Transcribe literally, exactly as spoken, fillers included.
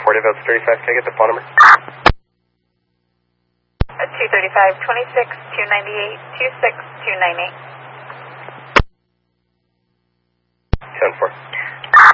forty, Delta thirty-five, can I get the phone number? two thirty-five, twenty-six, two ninety-eight, two six two nine eight. ten four.